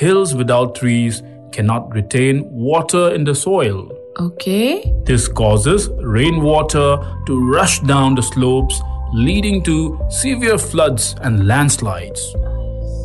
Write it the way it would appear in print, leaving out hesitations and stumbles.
hills without trees cannot retain water in the soil. Okay. This causes rainwater to rush down the slopes, leading to severe floods and landslides.